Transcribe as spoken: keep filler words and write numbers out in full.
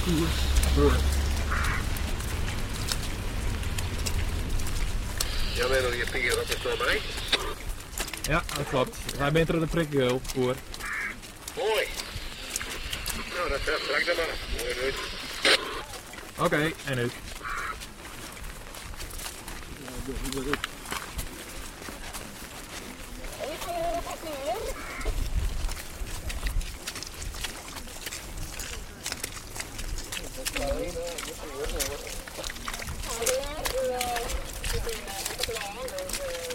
koers voor. Ja, ben nog je vinger op de stormij. Ja, dat klopt. Wij bent er op de prikgul voor. Mooi. Nou, dat gaat straks dan maar. Mooi uit. Oké, okay, en nu? Ja,